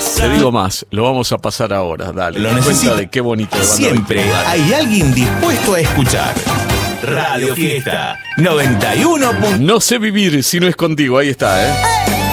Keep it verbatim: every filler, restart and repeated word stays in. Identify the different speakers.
Speaker 1: Te digo más, lo vamos a pasar ahora. Dale,
Speaker 2: Lo
Speaker 1: cuenta
Speaker 2: necesito.
Speaker 1: de qué bonito. de Banda
Speaker 2: Siempre
Speaker 1: veintiuno, dale.
Speaker 2: hay alguien dispuesto a escuchar. Radio Fiesta noventa y uno.
Speaker 1: No sé vivir si no es contigo, ahí está, ¿eh?